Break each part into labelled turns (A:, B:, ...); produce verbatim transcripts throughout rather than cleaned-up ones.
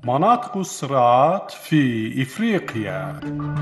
A: مناطق الصراعات في إفريقيا.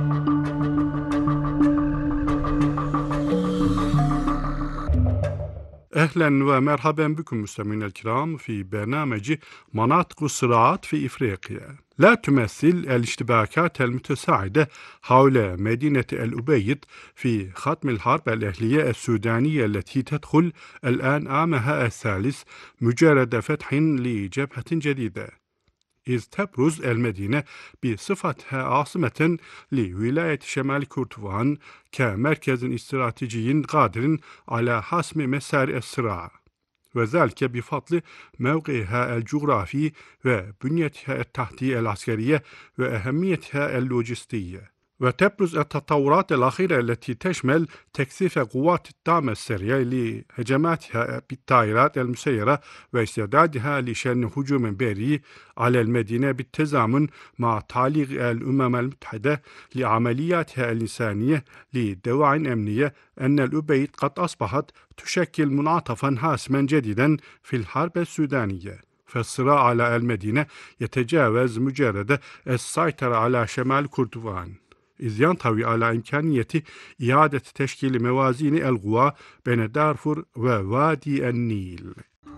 A: أهلا ومرحبا بكم مستمعينا الكرام في برنامج مناطق الصراعات في إفريقيا. لا تمثل الاشتباكات المتساعدة حول مدينة الأبيض في ختم الحرب الأهلية السودانية التي تدخل الآن عامها الثالث مجرد فتح لجبهة جديدة، إذ تبرز المدينة بصفتها عاصمة لولاية شمال كردفان كمركز استراتيجي قادر على حسم مسار الصراع، وذلك بفضل موقعها الجغرافي وبنيتها التحتية العسكرية وأهميتها اللوجستية. وتبرز التطورات الأخيرة التي تشمل تكثيف قوات الدعم السريع لهجماتها بالطائرات المسيرة واستعدادها لشن هجوم بري على المدينة بالتزامن مع تعليق الأمم المتحدة لعملياتها الإنسانية لدواعٍ أمنية أن الأبيض قد أصبحت تشكل منعطفاً حاسماً جديداً في الحرب السودانية. فالصراع على المدينة يتجاوز مجرد السيطرة على شمال كردفان، إذ ينطوي على إمكانية إعادة تشكيل موازين القوى بين دارفور ووادي النيل.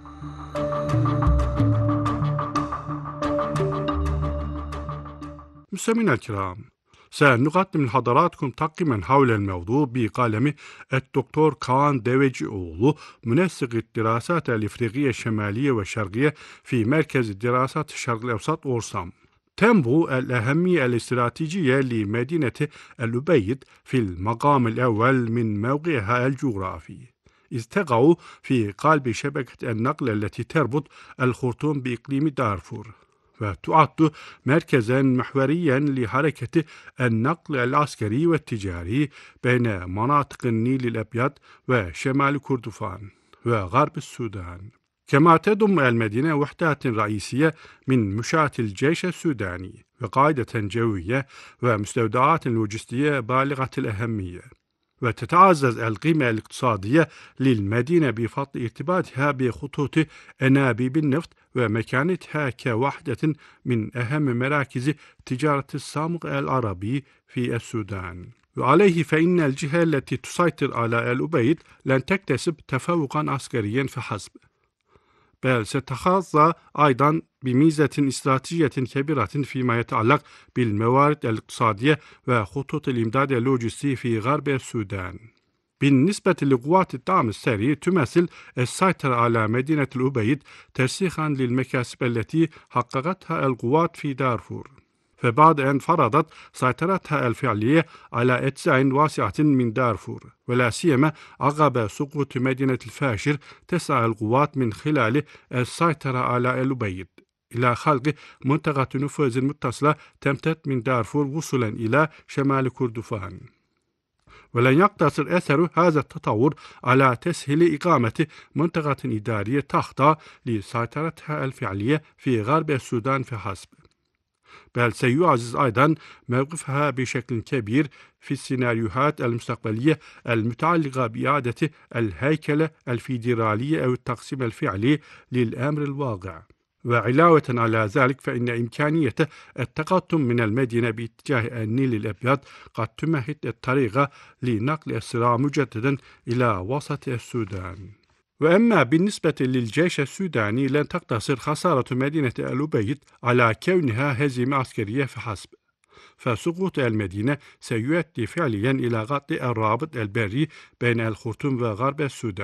A: مستمعينا الكرام، سنقدم لحضراتكم تقييما حول الموضوع بقلم الدكتور كان ديفيج أولو، منسق الدراسات الإفريقية الشمالية والشرقية في مركز الدراسات الشرق الأوسط أورسام. تنبو الأهمية الاستراتيجية لمدينة الأبيض في المقام الأول من موقعها الجغرافي، إذ تقع في قلب شبكة النقل التي تربط الخرطوم بإقليم دارفور، وتعد مركزا محوريا لحركة النقل العسكري والتجاري بين مناطق النيل الأبيض وشمال كردفان وغرب السودان. كما تضم المدينة وحدات رئيسية من مشاة الجيش السوداني وقاعدة جوية ومستودعات لوجستية بالغة الأهمية. وتتعزز القيمة الاقتصادية للمدينة بفضل ارتباطها بخطوط أنابيب النفط ومكانتها كوحدة من أهم مراكز تجارة السمغ العربي في السودان. وعليه فإن الجهة التي تسيطر على الأبيض لن تكتسب تفوقا عسكريا فحسب، بل ستحظى أيضا بميزة استراتيجية كبيرة فيما يتعلق بالموارد الاقتصادية وخطوط الإمداد اللوجستي في غرب السودان. بالنسبة لقوات الدعم السري، تمثل السيطرة على مدينة الأبيض ترسيخا للمكاسب التي حققتها القوات في دارفور، فبعد أن فرضت سيطرتها الفعلية على أجزاء واسعة من دارفور، ولا سيما عقب سقوط مدينة الفاشر، تسعى القوات من خلال السيطرة على الأبيض إلى خلق منطقة نفوذ متصلة تمتد من دارفور وصولا إلى شمال كردفان. ولن يقتصر أثر هذا التطور على تسهيل إقامة منطقة إدارية تخضع لسيطرتها الفعلية في غرب السودان فحسب، بل سيعزز أيضا موقفها بشكل كبير في السيناريوهات المستقبلية المتعلقة بإعادة الهيكلة الفيدرالية أو التقسيم الفعلي للأمر الواقع. وعلاوة على ذلك، فإن إمكانية التقدم من المدينة باتجاه النيل الأبيض قد تمهد الطريق لنقل الصراع مجددا إلى وسط السودان. وأما بالنسبة للجيش السوداني، لن تقتصر خسارة مدينة الأبيض على كونها هزيمة عسكرية فحسب، فسقوط المدينة سيؤدي فعليا إلى قطع الرابط البري بين الخرطوم وغرب السودان.